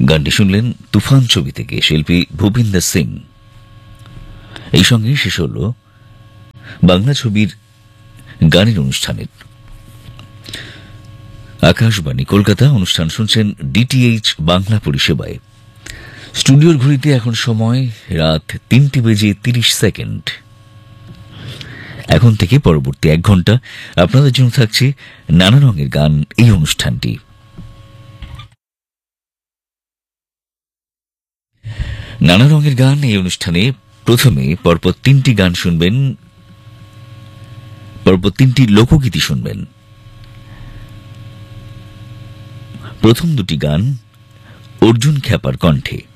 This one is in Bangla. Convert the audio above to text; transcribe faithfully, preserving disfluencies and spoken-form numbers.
গানটি শুনলেন তুফান ছবি থেকে, শিল্পী ভূপিন্দর সিং। এই সঙ্গে শেষ হল বাংলা ছবির গানের অনুষ্ঠানের। আকাশবাণী কলকাতা, অনুষ্ঠান শুনছেন ডিটিএইচ বাংলা পরিষেবায়। স্টুডিওর ঘড়িতে এখন সময় রাত তিনটে বেজে তিরিশ সেকেন্ড। এখন থেকে পরবর্তী এক ঘন্টা আপনাদের জন্য থাকছে নানা রঙের গান, এই অনুষ্ঠানটি। নানা রঙের গান এই অনুষ্ঠানে প্রথমে পরপর তিনটি গান শুনবেন, পরপর তিনটি লোকগীতি শুনবেন। প্রথম দুটি গান অর্জুন খ্যাপার কণ্ঠে।